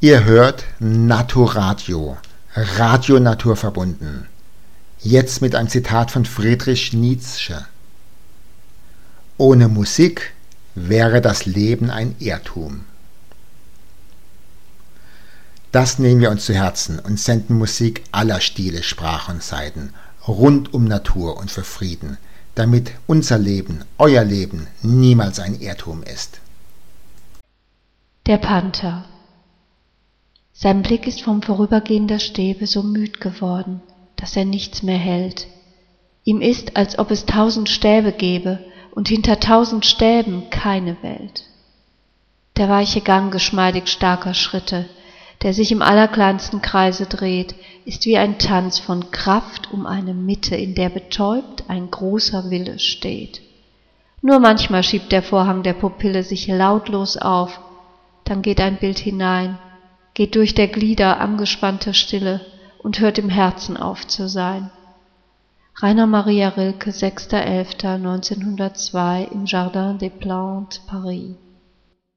Ihr hört Naturadio, Radio naturverbunden. Jetzt mit einem Zitat von Friedrich Nietzsche. Ohne Musik wäre das Leben ein Irrtum. Das nehmen wir uns zu Herzen und senden Musik aller Stile, Sprachen und Seiten, rund um Natur und für Frieden, damit unser Leben, euer Leben, niemals ein Irrtum ist. Der Panther. Sein Blick ist vom Vorübergehen der Stäbe so müd geworden, dass er nichts mehr hält. Ihm ist, als ob es 1000 Stäbe gäbe und hinter 1000 Stäben keine Welt. Der weiche Gang geschmeidig starker Schritte, der sich im allerkleinsten Kreise dreht, ist wie ein Tanz von Kraft um eine Mitte, in der betäubt ein großer Wille steht. Nur manchmal schiebt der Vorhang der Pupille sich lautlos auf, dann geht ein Bild hinein, geht durch der Glieder angespannte Stille und hört im Herzen auf zu sein. Rainer Maria Rilke, 6.11.1902 im Jardin des Plantes, Paris.